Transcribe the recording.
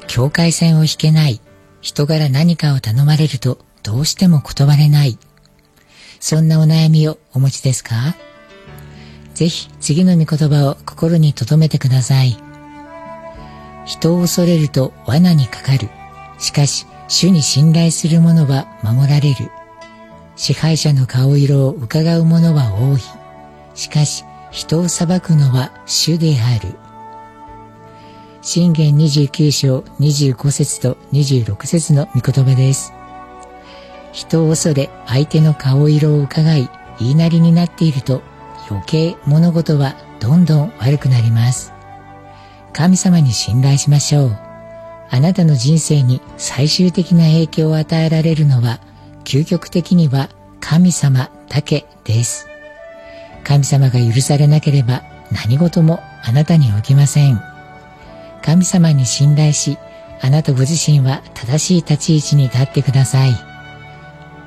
境界線を引けない。人から何かを頼まれるとどうしても断れない。そんなお悩みをお持ちですか？ぜひ次の御言葉を心に留めてください。人を恐れると罠にかかる。しかし主に信頼する者は守られる。支配者の顔色を伺う者は多い。しかし人を裁くのは主である。箴言29章25節と26節の御言葉です。人を恐れ相手の顔色を伺い言いなりになっていると余計物事はどんどん悪くなります。神様に信頼しましょう。あなたの人生に最終的な影響を与えられるのは究極的には神様だけです。神様が許されなければ何事もあなたに起きません。神様に信頼し、あなたご自身は正しい立ち位置に立ってください。